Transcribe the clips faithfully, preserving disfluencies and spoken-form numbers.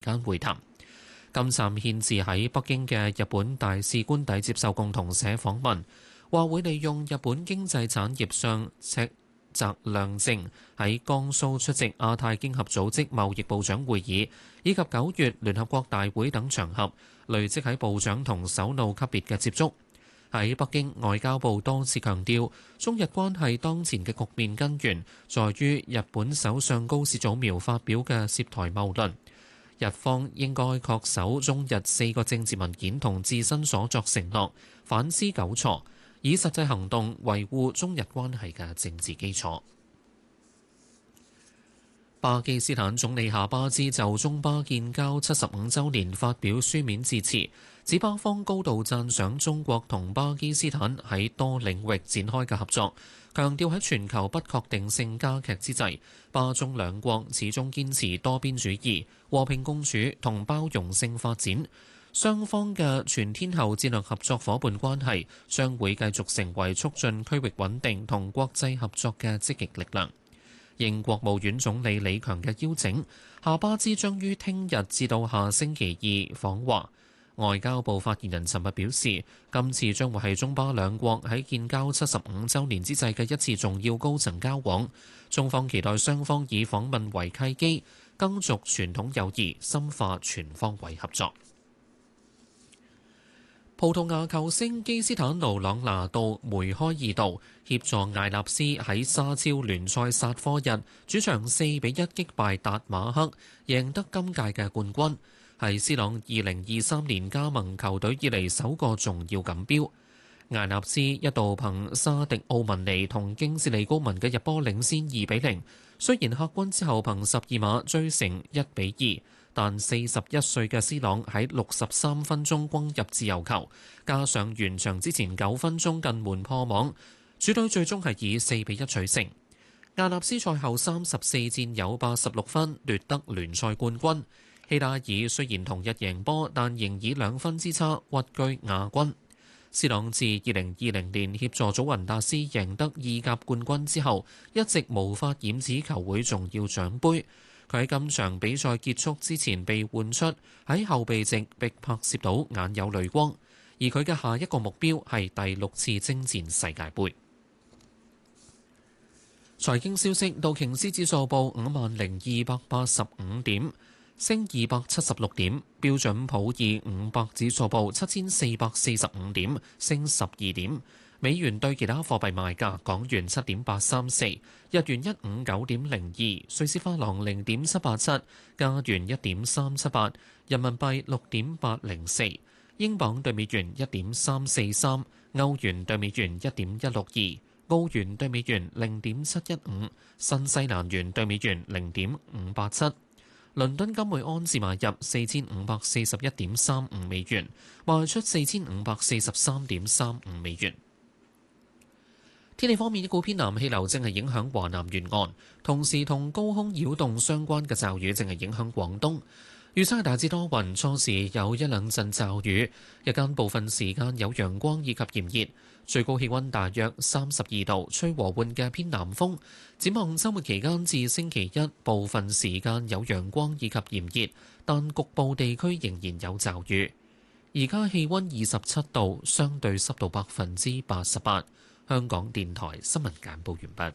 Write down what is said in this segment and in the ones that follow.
間會談。金站現自喺北京嘅日本大使官邸接受共同社訪問，話會利用日本經濟產業相赤澤亮正喺江蘇出席亞太經合組織貿易部長會議，以及九月聯合國大會等場合，累積喺部長同首腦級別嘅接觸。喺北京，外交部多次強調，中日關係當前嘅局面根源，在於日本首相高市早苗發表嘅涉台謬論。日方應該恪守中日四個政治文件同自身所作承諾，反思糾錯，以實際行動維護中日關係嘅政治基礎。巴基斯坦總理夏巴茲就中巴建交七十五週年發表書面致辭，指巴方高度讚賞中國同巴基斯坦喺多領域展開嘅合作，強調喺全球不確定性加劇之際，巴中兩國始終堅持多邊主義、和平共處同包容性發展。雙方嘅全天候戰略合作伙伴關係將會繼續成為促進區域穩定同國際合作嘅積極力量。應國務院總理李強嘅邀請，夏巴茲將於聽日至到下星期二訪華。外交部發言人尋日表示，今次將會係中巴兩國喺建交七十五週年之際嘅一次重要高層交往。中方期待雙方以訪問為契機，更續傳統友誼，深化全方位合作。葡萄牙球星基斯坦奴·朗拿度梅開二度，協助艾納斯喺沙超聯賽煞科日主場四比一擊敗達馬克，贏得今屆嘅冠軍，係斯朗二零二三年加盟球隊以嚟首個重要錦標。艾納斯一度憑沙迪奧文尼同京士利高文嘅入波領先二比零，雖然客軍之後憑十二碼追成一比二。但四十一歲嘅斯朗喺六十三分鐘攻入自由球，加上完場之前九分鐘近門破網，主隊最終係以四比一取勝。亞納斯賽後三十四戰有八十六分，奪得聯賽冠軍。希拉爾雖然同日贏波，但仍以兩分之差屈居亞軍。斯朗自二零二零年協助祖雲達斯贏得意甲冠軍之後，一直無法染指球會重要獎杯。佢喺今場比賽結束之前被換出，喺後備席被拍攝到眼有淚光，而佢嘅下一個目標係第六次征戰世界盃。財經消息：道瓊斯指數報五萬零二百八十五點，升二百七十六點；標準普爾五百指數報七千四百四十五點，升十二點。美元對其他貨幣賣價：港元七點八三四，日元一五九點零二，瑞士法郎零點七八七，加元一點三七八，人民幣六點八零四，英鎊對美元一點三四三，歐元對美元一點一六二，澳元對美元零點七一五，新西蘭元對美元零點五八七。倫敦金每安士買入四千五百四十一點三五美元，賣出四千五百四十三點三五美元。天氣方面，一股偏南氣流正係影響華南沿岸，同時同高空擾動相關嘅驟雨正係影響廣東。預測係大致多雲，初時有一兩陣驟雨，日間部分時間有陽光以及炎熱，最高氣温大約三十二度，吹和緩嘅偏南風。展望週末期間至星期一，部分時間有陽光以及炎熱，但局部地區仍然有驟雨。而家氣温二十七度，相對濕度百分之八十八。香港電台新聞簡報完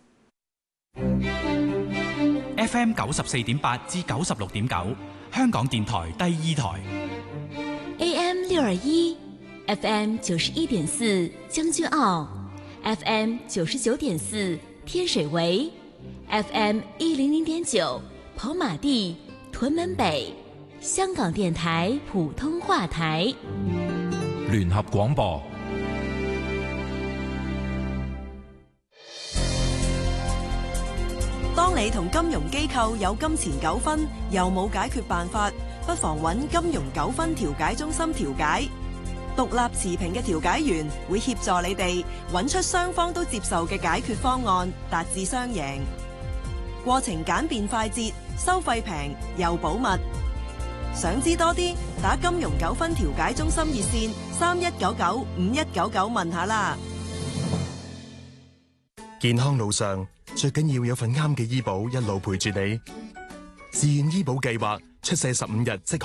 畢。F M 九十四點八至九十六點九，香港電台第二台。 A M 六二一，F M 九十一點四將軍澳 ，F M 九十九點四天水圍 ，F M 一零零點九跑馬地屯門北，香港電台普通話台。 聯合廣播。 當你同金融機構有金錢糾紛，又冇解決辦法，不妨揾金融糾紛調解中心調解。獨立持平嘅調解員會協助你哋揾出雙方都接受嘅解決方案，達至雙贏。過程簡便快捷，收費平又保密。想知多啲，打金融糾紛調解中心熱線三一九九五一九九問下啦。 健康路上最緊要有份啱嘅醫保一路陪住你。 自願醫保計劃出世十五日即可